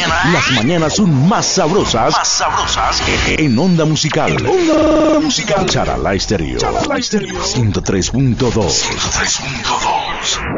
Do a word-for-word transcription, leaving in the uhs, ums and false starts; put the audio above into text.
Las mañanas son más sabrosas. Más sabrosas. En Onda Musical. Onda Musical. Charalá Estéreo. Charalá Estéreo. ciento tres punto dos. ciento tres punto dos.